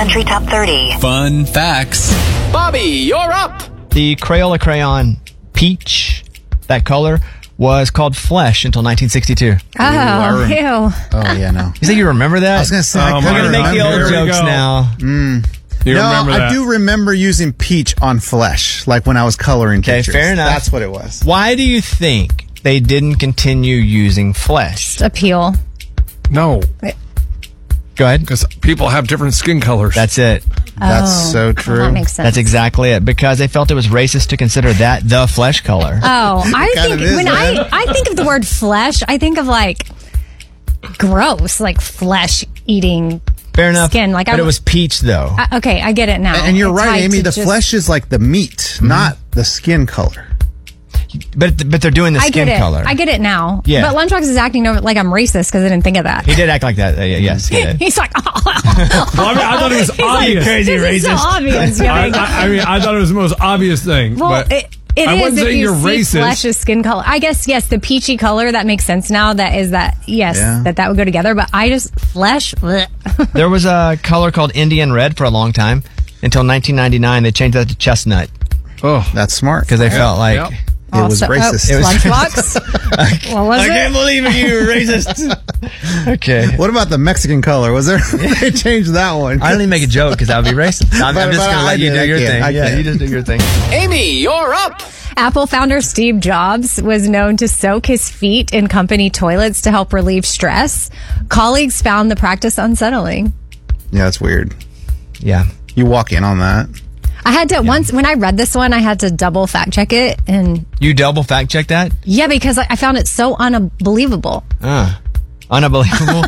Country Top 30. Fun facts. Bobby, you're up. The Crayola crayon peach, that color, was called Flesh until 1962. Oh, ew. Oh, yeah, no. You think you remember that? I was going to say, we're going to make the old jokes now. You remember that? I do remember using peach on Flesh, like when I was coloring pictures. Fair enough. That's what it was. Why do you think they didn't continue using Flesh? Appeal. No, Go ahead. because people have different skin colors. That's it. That's so true. That makes sense. That's exactly it. Because they felt it was racist to consider that the flesh color. Oh, I kind think of is, when man. I think of the word flesh, I think of like gross, like flesh eating Fair enough. skin. Like but it was peach, though. okay, I get it now. And you're It's right, tied Amy. to The just- flesh is like the meat, not the skin color. but they're doing the I skin get it. color. I get it now. Yeah. But Lunchbox is acting over like I'm racist because I didn't think of that. He did act like that. Yes, he did. He's like, oh. Well, I mean, I thought it was He's like, obvious. Crazy this is so racist. obvious. You know? I mean, I thought it was the most obvious thing. Well, but it I is wasn't if saying you you're see racist. flesh's skin color. I guess, yes, the peachy color, that makes sense now. Yes, Yeah. that would go together. But I just, flesh, bleh. There was a color called Indian red for a long time. Until 1999, they changed that to chestnut. Oh, That's smart. Because they felt like... Yep. It was racist. It was- Lunchbox? What was I it? can't believe you were racist. Okay. What about the Mexican color? Was there? They changed that one. I didn't even make a joke because that would be racist. I'm But- just but going to I let you did. do your I can't. thing. I Yeah, can't. you just do your thing. Amy, you're up. Apple founder Steve Jobs was known to soak his feet in company toilets to help relieve stress. Colleagues found the practice unsettling. Yeah, that's weird. Yeah. You walk in on that. I had to once when I read this one, I had to double fact check it, and You double fact check that? yeah, because I found it so unbelievable. Unbelievable.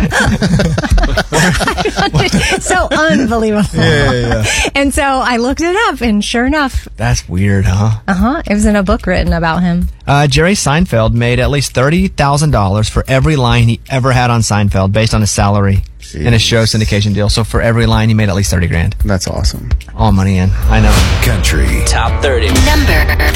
So unbelievable. yeah. And so I looked it up, and sure enough, That's weird, huh? it was in a book written about him. Jerry Seinfeld made at least $30,000 for every line he ever had on Seinfeld based on his salary in a show syndication deal. So for every line, he made at least $30,000. That's awesome. All money in. I know. Country Top 30. Number